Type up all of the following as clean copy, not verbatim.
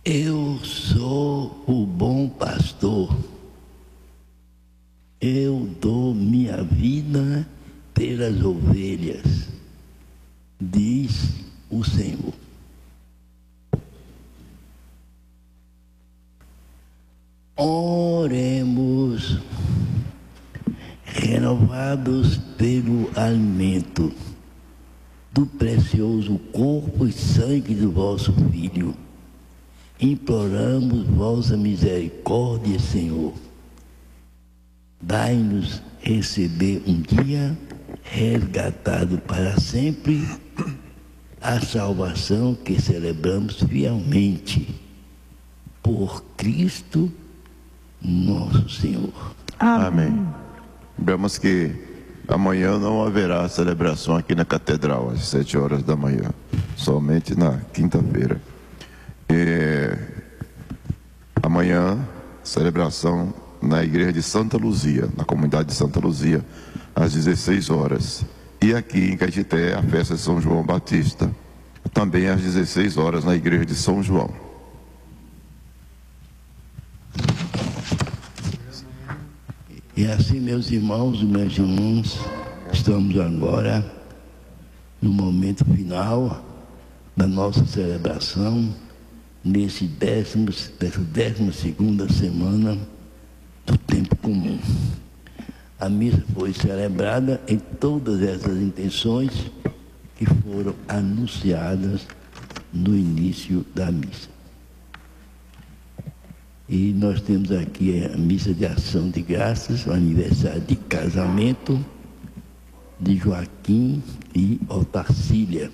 Eu sou o bom pastor. Eu dou minha vida pelas ovelhas, diz o Senhor. Oremos, renovados pelo alimento do precioso corpo e sangue do vosso Filho. Imploramos vossa misericórdia, Senhor. Dai-nos receber um dia resgatado para sempre a salvação que celebramos fielmente por Cristo nosso Senhor. Amém. Lembramos que amanhã não haverá celebração aqui na Catedral, às 7 horas da manhã, somente na quinta-feira. Amanhã, celebração na igreja de Santa Luzia, na comunidade de Santa Luzia, às 16 horas. E aqui em Caetité, a festa de São João Batista, também às 16 horas na igreja de São João. E assim, meus irmãos e minhas irmãs, estamos agora no momento final da nossa celebração, nessa 12ª semana do tempo comum. A missa foi celebrada em todas essas intenções que foram anunciadas no início da missa. E nós temos aqui a missa de ação de graças, o aniversário de casamento de Joaquim e Otacília.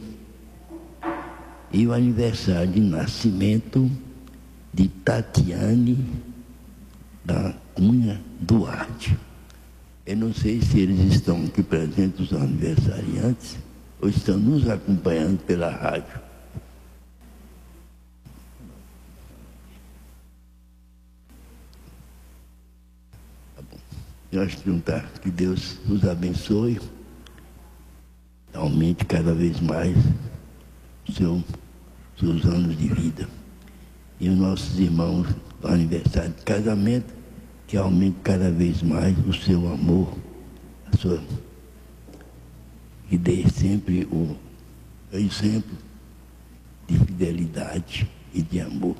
E o aniversário de nascimento de Tatiane da Cunha Duarte. Eu não sei se eles estão aqui presentes, os aniversariantes, ou estão nos acompanhando pela rádio. Tá bom. Nós perguntar que Deus nos abençoe, aumente cada vez mais seus anos de vida. E os nossos irmãos do aniversário de casamento, que aumente cada vez mais o seu amor, que dê sempre o exemplo de fidelidade e de amor.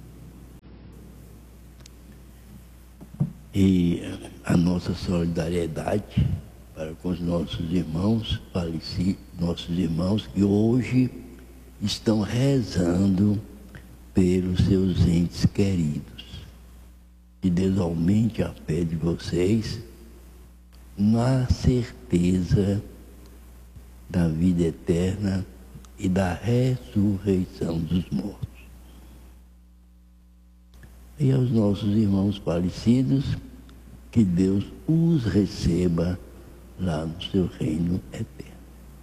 E a nossa solidariedade para com os nossos irmãos falecidos, nossos irmãos que hoje estão rezando pelos seus entes queridos. Que Deus aumente a fé de vocês na certeza da vida eterna e da ressurreição dos mortos. E aos nossos irmãos falecidos, que Deus os receba lá no seu reino eterno.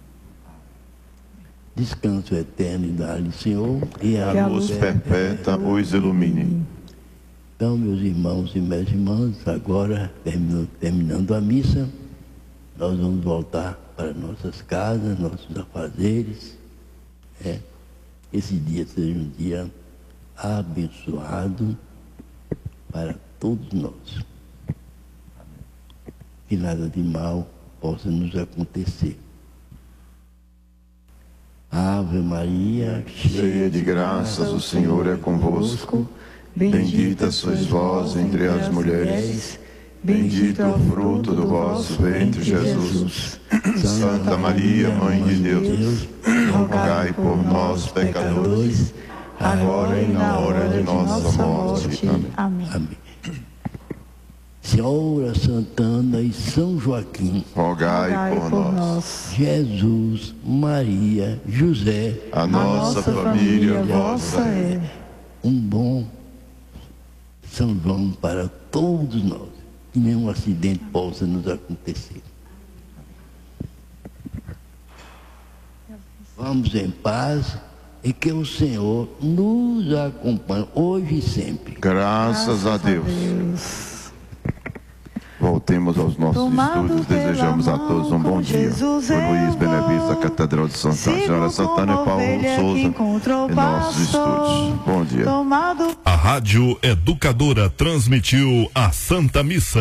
Descanso eterno dá-lhe, Senhor, e a luz perpétua os ilumine. Então, meus irmãos e minhas irmãs, agora, terminando a missa, nós vamos voltar para nossas casas, nossos afazeres. Esse dia seja um dia abençoado para todos nós. Que nada de mal possa nos acontecer. Ave Maria, cheia de graças, o Senhor é convosco. Bendita sois vós entre as mulheres, bendito é o fruto do vosso ventre, Jesus. Santa Maria, Mãe de Deus, rogai por nós, pecadores, agora e na hora de nossa morte. Amém. Senhora Santana e São Joaquim, rogai por nós. Jesus, Maria, José, a nossa família vossa é. Um bom São João para todos nós, que nenhum acidente possa nos acontecer. Vamos em paz e que o Senhor nos acompanhe hoje e sempre. Graças a Deus. Voltamos. voltemos aos nossos estudos. Desejamos a todos um bom dia. Por Luiz Benevides, da Catedral de Santa Senhora Santana e Paulo Souza, em nossos estúdios. Bom dia. A Rádio Educadora transmitiu a Santa Missa.